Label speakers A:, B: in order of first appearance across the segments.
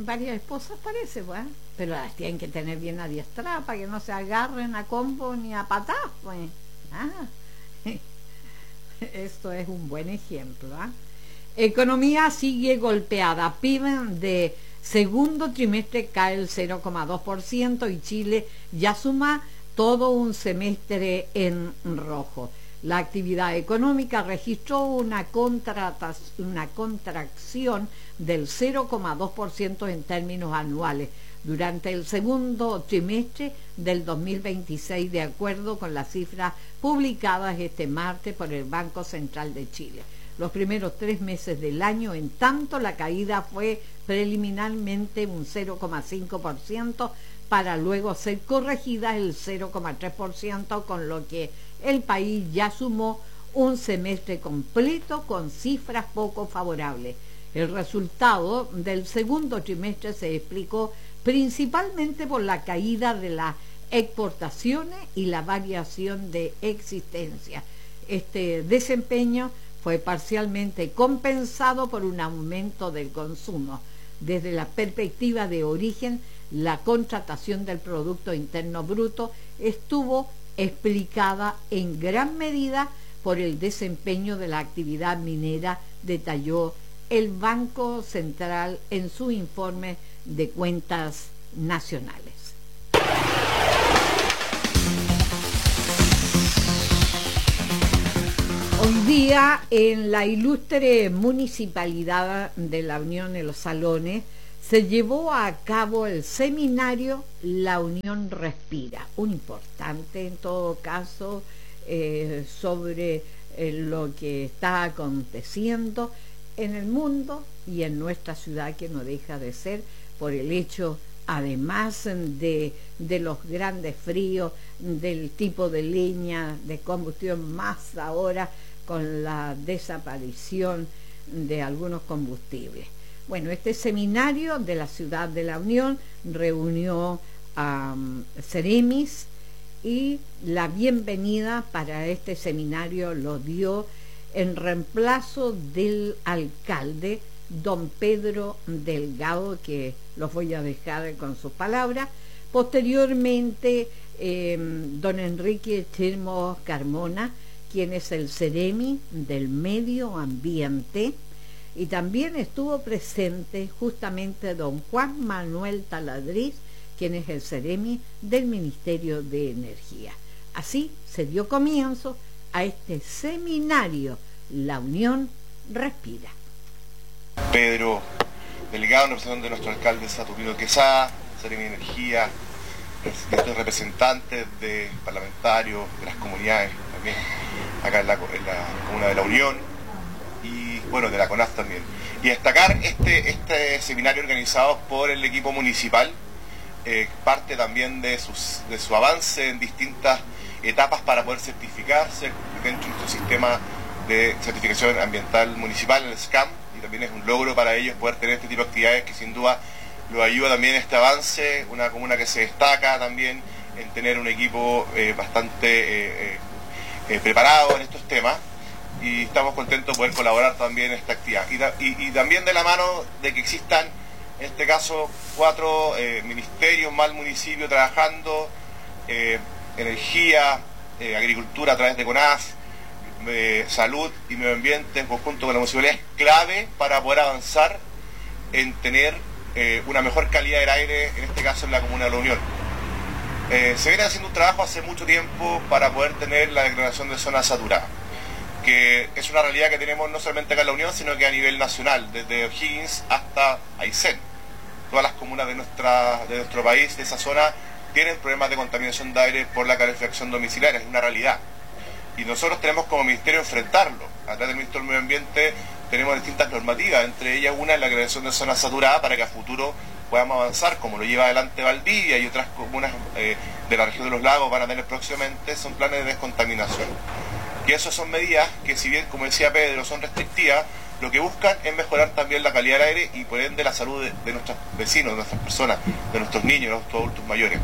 A: varias esposas parece, pues, pero las tienen que tener bien adiestradas para que no se agarren a combo ni a patás, pues. Ah, esto es un buen ejemplo, ¿ah? Economía sigue golpeada. PIB de segundo trimestre cae el 0,2% y Chile ya suma todo un semestre en rojo. La actividad económica registró una contracción del 0,2% en términos anuales durante el segundo trimestre del 2026, de acuerdo con las cifras publicadas este martes por el Banco Central de Chile. Los primeros 3 meses del año, en tanto, la caída fue preliminarmente un 0,5%, para luego ser corregida el 0,3%, con lo que el país ya sumó un semestre completo con cifras poco favorables. El resultado del segundo trimestre se explicó principalmente por la caída de las exportaciones y la variación de existencia. Este desempeño fue parcialmente compensado por un aumento del consumo. Desde la perspectiva de origen, la contratación del Producto Interno Bruto estuvo explicada en gran medida por el desempeño de la actividad minera, detalló el Banco Central en su informe de cuentas nacionales. Hoy día, en la ilustre municipalidad de La Unión, en Los Salones, se llevó a cabo el seminario La Unión Respira, un importante en todo caso sobre lo que está aconteciendo en el mundo y en nuestra ciudad, que no deja de ser por el hecho, además de los grandes fríos, del tipo de leña de combustión, más ahora con la desaparición de algunos combustibles. Bueno, este seminario de la ciudad de La Unión reunió a Ceremis, y la bienvenida para este seminario lo dio en reemplazo del alcalde, don Pedro Delgado, que los voy a dejar con sus palabras. Posteriormente, don Enrique Chirmos Carmona, quien es el Ceremi del Medio Ambiente, y también estuvo presente justamente don Juan Manuel Taladriz, quien es el Ceremi del Ministerio de Energía. Así se dio comienzo a este seminario La Unión Respira.
B: Pedro Delgado, en representación de nuestro alcalde Saturnino Quesada, Ceremi de Energía, distintos representantes de parlamentarios de las comunidades también acá en la comuna de La Unión, y bueno, de la CONAF también. Y destacar este seminario organizado por el equipo municipal, parte también de su avance en distintas etapas para poder certificarse dentro de nuestro sistema de certificación ambiental municipal, el SCAM, y también es un logro para ellos poder tener este tipo de actividades que sin duda lo ayuda también este avance, una comuna que se destaca también en tener un equipo bastante preparado en estos temas, y estamos contentos de poder colaborar también en esta actividad. Y también de la mano de que existan, en este caso, 4 ministerios más el municipio trabajando, energía, agricultura a través de CONAF, salud y medio ambiente en conjunto con la municipalidad, es clave para poder avanzar en tener una mejor calidad del aire, en este caso en la comuna de La Unión. Se viene haciendo un trabajo hace mucho tiempo para poder tener la declaración de zona saturada, que es una realidad que tenemos no solamente acá en La Unión, sino que a nivel nacional, desde O'Higgins hasta Aysén. Todas las comunas de nuestro país, de esa zona, tienen problemas de contaminación de aire por la calefacción domiciliaria, es una realidad. Y nosotros tenemos como ministerio enfrentarlo. A través del Ministerio del Medio Ambiente tenemos distintas normativas, entre ellas una es la creación de zona saturada para que a futuro podamos avanzar, como lo lleva adelante Valdivia y otras comunas de la región de los lagos van a tener próximamente, son planes de descontaminación. Y esas son medidas que, si bien, como decía Pedro, son restrictivas, lo que buscan es mejorar también la calidad del aire y por ende la salud de nuestros vecinos, de nuestras personas, de nuestros niños, de nuestros adultos mayores.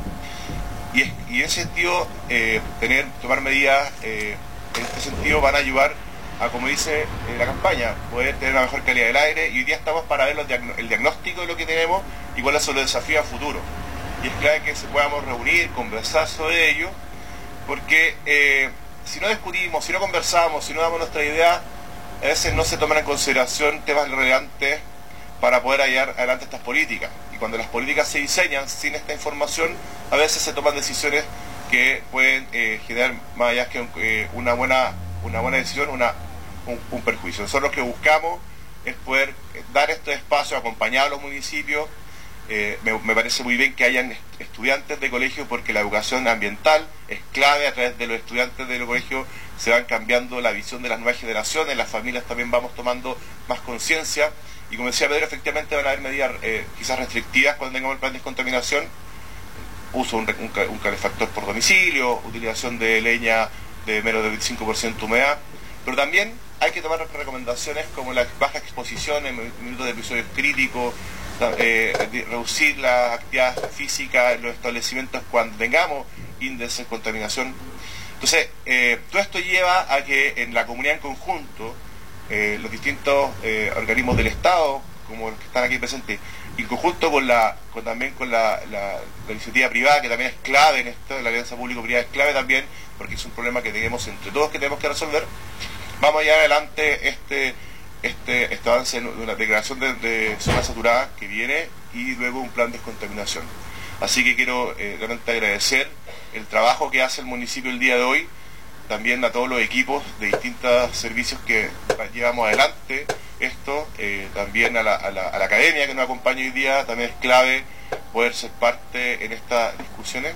B: Y en ese sentido, tomar medidas en este sentido van a ayudar a, como dice la campaña, poder tener una mejor calidad del aire, y hoy día estamos para ver el diagnóstico de lo que tenemos y cuáles son los desafíos a futuro. Y es clave que se podamos reunir, conversar sobre ello, porque si no discutimos, si no conversamos, si no damos nuestra idea, a veces no se toman en consideración temas relevantes para poder llevar adelante estas políticas. Y cuando las políticas se diseñan sin esta información, a veces se toman decisiones que pueden generar, más allá que una buena decisión, un perjuicio. Nosotros lo que buscamos es poder dar este espacio, acompañar a los municipios. Me parece muy bien que hayan estudiantes de colegio, porque la educación ambiental es clave. A través de los estudiantes de los colegios se van cambiando la visión de las nuevas generaciones, las familias también vamos tomando más conciencia, y como decía Pedro, efectivamente van a haber medidas quizás restrictivas cuando tengamos el plan de descontaminación, uso un calefactor por domicilio, utilización de leña de menos del 25% humedad, pero también hay que tomar recomendaciones como la baja exposición en minutos de episodios críticos, reducir la actividad física en los establecimientos cuando tengamos índices de contaminación. Entonces, todo esto lleva a que en la comunidad en conjunto, los distintos organismos del Estado, como los que están aquí presentes, y en conjunto también con la iniciativa privada, que también es clave en esto, la alianza público-privada es clave también, porque es un problema que tenemos entre todos que tenemos que resolver. Vamos a llevar adelante este avance en una declaración de zona saturada que viene, y luego un plan de descontaminación. Así que quiero realmente agradecer el trabajo que hace el municipio el día de hoy, también a todos los equipos de distintos servicios que llevamos adelante esto, también a la academia que nos acompaña hoy día. También es clave poder ser parte en estas discusiones.